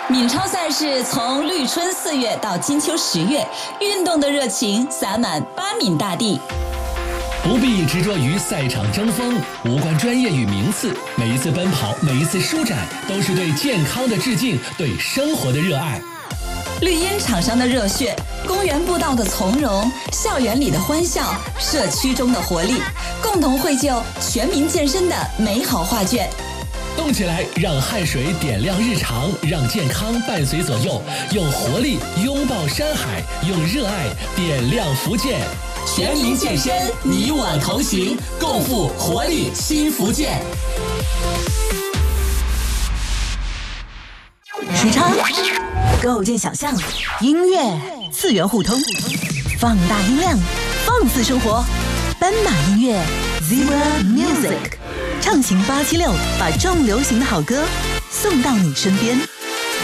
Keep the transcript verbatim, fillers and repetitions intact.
闽超赛事从绿春四月到金秋十月，运动的热情洒满巴闽大地。 不必执着于赛场争锋，无关专业与名次，每一次奔跑，每一次舒展，都是对健康的致敬，对生活的热爱。 绿茵场上的热血，公园步道的从容，校园里的欢笑，社区中的活力，共同绘就全民健身的美好画卷。 动起来，让汗水点亮日常，让健康伴随左右，用活力拥抱山海，用热爱点亮福建。全民健身，你我同行，共赴活力新福建。 时差构建想象，音乐次元互通，放大音量，放肆生活。斑马音乐 Zebra Music， 畅行八七六，把重流行的好歌送到你身边。